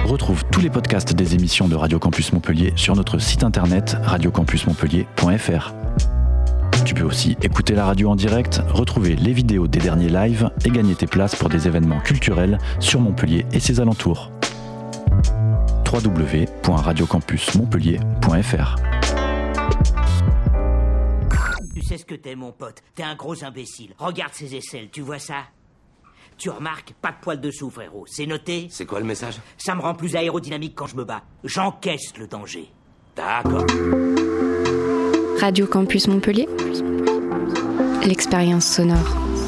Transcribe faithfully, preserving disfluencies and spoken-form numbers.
Retrouve tous les podcasts des émissions de Radio Campus Montpellier sur notre site internet radio campus montpellier point f r. Tu peux aussi écouter la radio en direct, retrouver les vidéos des derniers lives et gagner tes places pour des événements culturels sur Montpellier et ses alentours. w w w point radio campus montpellier point f r. Tu sais ce que t'es, mon pote. T'es un gros imbécile. Regarde ces aisselles, tu vois ça? Tu remarques, pas de poil dessous, frérot. C'est noté? C'est quoi le message? Ça me rend plus aérodynamique quand je me bats. J'encaisse le danger. D'accord. Radio Campus Montpellier, l'expérience sonore.